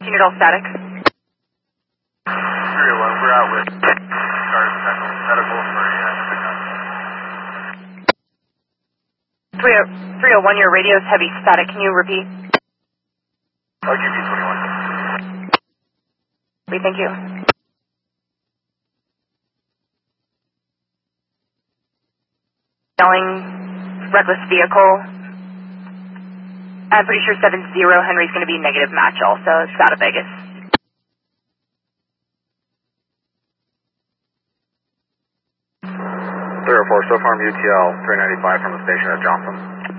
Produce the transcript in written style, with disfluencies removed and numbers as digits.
unit all static. 301, we're out with cars medical for pickup. 301, your radio's heavy static. Can you repeat? RGB 21. Thank you. Yelling, reckless vehicle. I'm pretty sure 70 Henry's going to be negative match also. It's out of Vegas. 304, so farm UTL 395 from the station at Johnson.